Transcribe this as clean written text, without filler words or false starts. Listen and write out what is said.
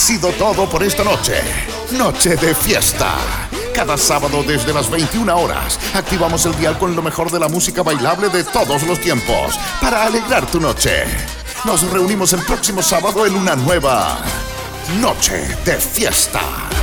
sido todo por esta noche. Noche de fiesta. Cada sábado desde las 21 horas activamos el dial con lo mejor de la música bailable de todos los tiempos para alegrar tu noche. Nos reunimos el próximo sábado en una nueva Noche de Fiesta.